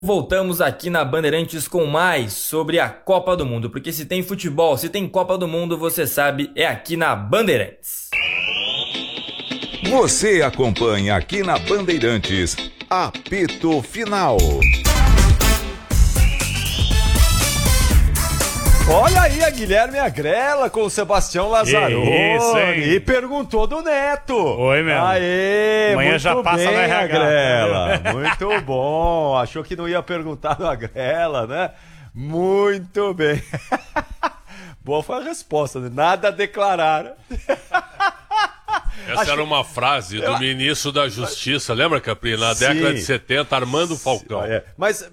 Voltamos aqui na Bandeirantes com mais sobre a Copa do Mundo, porque se tem futebol, se tem Copa do Mundo, você sabe, é aqui na Bandeirantes. Você acompanha aqui na Bandeirantes, apito final. Olha aí a Guilherme Agrela com o Sebastião Lazzaroni. Isso, hein? E perguntou do Neto. Oi, meu. Aê, amanhã muito já passa bem, no RH. Agrela. Muito bom. Achou que não ia perguntar do Agrela, né? Muito bem. Boa foi a resposta, né? Nada a declarar. Essa era uma frase do ministro da Justiça, lembra, Capri? Na década de 70, Armando Falcão. Mas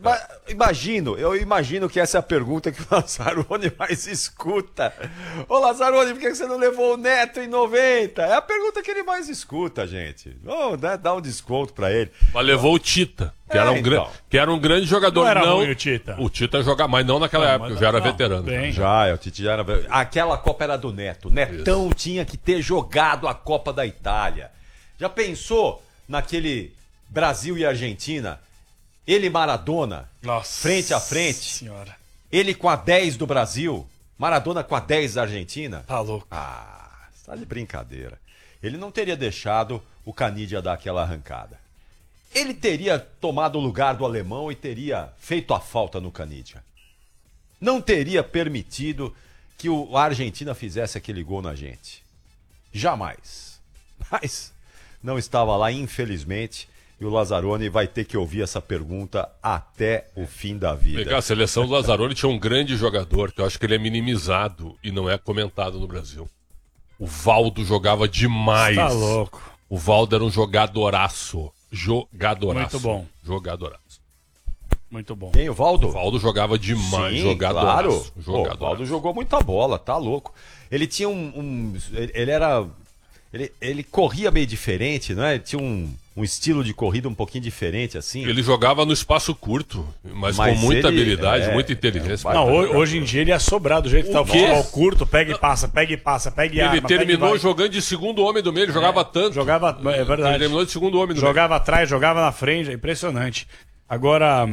eu imagino que essa é a pergunta que o Lazzaroni mais escuta. Ô Lazzaroni, por que você não levou o Neto em 90? É a pergunta que ele mais escuta, gente. Dá um desconto pra ele. Mas levou o Tita, que era um grande jogador. Não era ruim o Tita. O Tita jogava, mas não naquela época, já era veterano. Bem. O Tite já era... Aquela Copa era do Neto. Netão tinha que ter jogado a Copa da Itália. Já pensou naquele Brasil e Argentina? Ele e Maradona, Nossa, frente a frente. Senhora. Ele com a 10 do Brasil, Maradona com a 10 da Argentina. Tá louco. Tá de brincadeira. Ele não teria deixado o Canidia dar aquela arrancada. Ele teria tomado o lugar do alemão e teria feito a falta no Canidia. Não teria permitido que a Argentina fizesse aquele gol na gente. Jamais. Mas não estava lá, infelizmente, e o Lazzaroni vai ter que ouvir essa pergunta até o fim da vida. A seleção do Lazzaroni tinha um grande jogador, que eu acho que ele é minimizado e não é comentado no Brasil. O Valdo jogava demais. Tá louco. O Valdo era um jogadoraço. Muito bom. Jogadoraço. Muito bom. Quem, o Valdo? O Valdo jogava demais. Sim, jogadoraço. Claro. O Valdo jogou muita bola, tá louco. Ele tinha ele era... Ele corria meio diferente, não é? Ele tinha um estilo de corrida um pouquinho diferente, assim. Ele jogava no espaço curto, mas com muita habilidade, muita inteligência. Não, hoje em dia ele é sobrado do jeito que tá o futebol curto, pega e passa, pega e passa, pega e arma. Ele terminou jogando de segundo homem do meio, ele jogava tanto. É verdade. Ele terminou de segundo homem do jogava atrás, jogava na frente, é impressionante. Agora,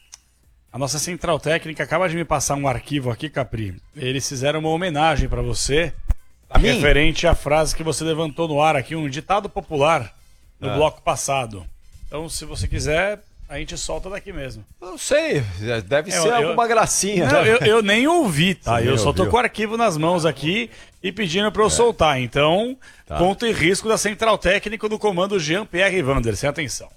a nossa central técnica acaba de me passar um arquivo aqui, Capri. Eles fizeram uma homenagem pra você, referente à frase que você levantou no ar aqui, um ditado popular no bloco passado. Então, se você quiser, a gente solta daqui mesmo. Não sei, deve ser alguma gracinha. Não, eu nem ouvi, tá? Você eu só tô ouviu? com o arquivo nas mãos aqui e pedindo pra eu soltar. Então, ponto e risco da central técnica do comando Jean-Pierre Vander. Sem atenção.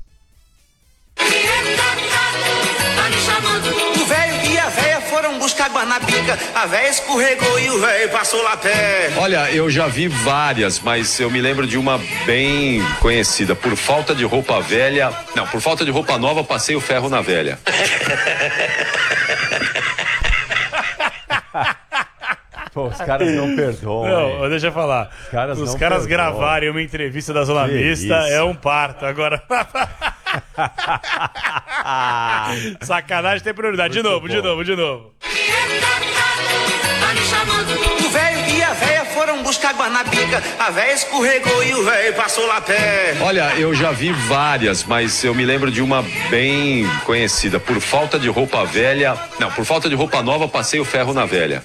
O velho e a véia foram buscar água na bica. A véia escorregou e o velho passou lá perto. Olha, eu já vi várias, mas eu me lembro de uma bem conhecida. Por falta de roupa velha... Não, por falta de roupa nova, passei o ferro na velha. Pô, os caras não perdoam. Não, deixa eu falar. Os caras gravarem uma entrevista da Zona Mista é um parto. Agora... Sacanagem tem prioridade. De novo. O velho e a véia foram buscar água na bica. A véia escorregou e o velho passou lá perto. Olha, eu já vi várias, mas eu me lembro de uma bem conhecida. Por falta de roupa velha... Não, por falta de roupa nova, passei o ferro na velha.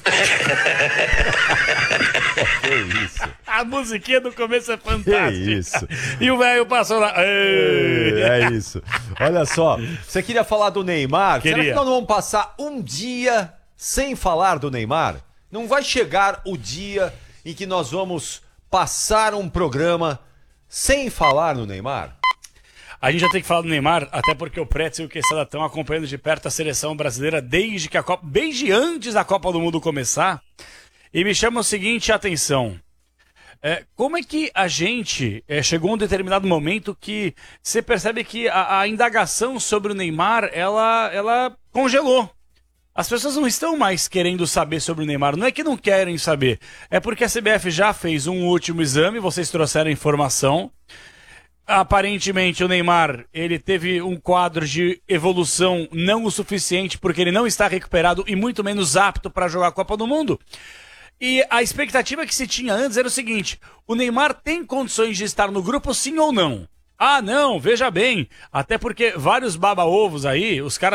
Que isso? A musiquinha do começo é fantástica. Que isso? E o velho passou lá. É isso. Olha só, você queria falar do Neymar? Queria. Será que nós não vamos passar um dia sem falar do Neymar? Não vai chegar o dia em que nós vamos passar um programa sem falar no Neymar? A gente já tem que falar do Neymar, até porque o Pretzel e o Quesada estão acompanhando de perto a seleção brasileira desde antes da Copa do Mundo começar. E me chama o seguinte atenção. Como é que a gente chegou a um determinado momento que você percebe que a indagação sobre o Neymar, ela congelou. As pessoas não estão mais querendo saber sobre o Neymar. Não é que não querem saber. É porque a CBF já fez um último exame, vocês trouxeram a informação. Aparentemente o Neymar, ele teve um quadro de evolução não o suficiente porque ele não está recuperado e muito menos apto para jogar a Copa do Mundo. E a expectativa que se tinha antes era o seguinte: o Neymar tem condições de estar no grupo sim ou não? Ah, não, veja bem. Até porque vários baba-ovos aí, os caras